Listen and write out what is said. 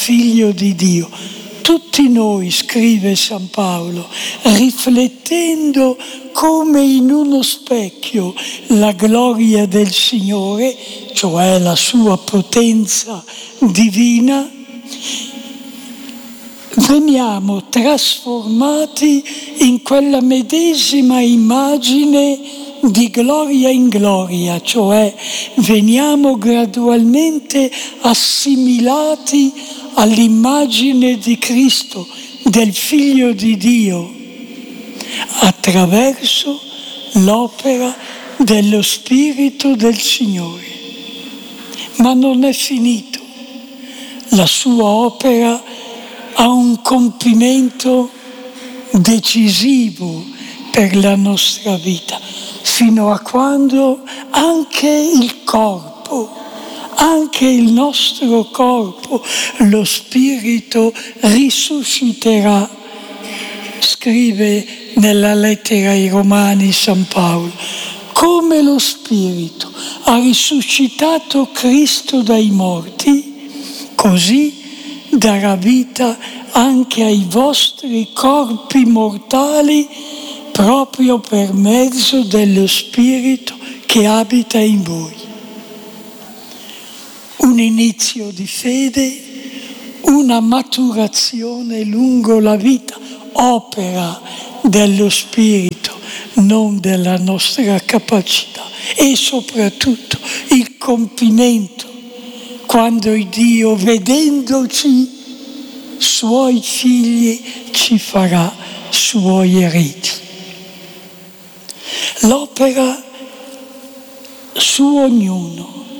Figlio di Dio. Tutti noi, scrive San Paolo, riflettendo come in uno specchio la gloria del Signore, cioè la sua potenza divina, veniamo trasformati in quella medesima immagine di gloria in gloria, cioè veniamo gradualmente assimilati all'immagine di Cristo, del Figlio di Dio, attraverso l'opera dello Spirito del Signore. Ma non è finito. La sua opera ha un compimento decisivo per la nostra vita, fino a quando anche il corpo, anche il nostro corpo, lo Spirito risusciterà. Scrive nella lettera ai Romani San Paolo, come lo Spirito ha risuscitato Cristo dai morti, così darà vita anche ai vostri corpi mortali proprio per mezzo dello Spirito che abita in voi. Un inizio di fede, una maturazione lungo la vita, opera dello Spirito, non della nostra capacità, e soprattutto il compimento, quando Dio, vedendoci suoi figli, ci farà suoi eredi. L'opera su ognuno